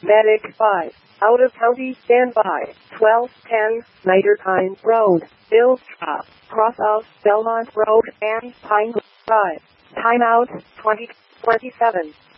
Medic 5. Out of county standby. 1210 Snyder Pines Road, Ilstra. Cross of Belmont Road and Pine Drive. Timeout 2027.